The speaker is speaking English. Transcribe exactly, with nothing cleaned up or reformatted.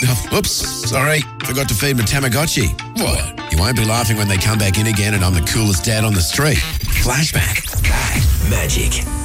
Oops, sorry, forgot to feed my Tamagotchi. What? You won't be laughing when they come back in again and I'm the coolest dad on the street. Flashback. Magic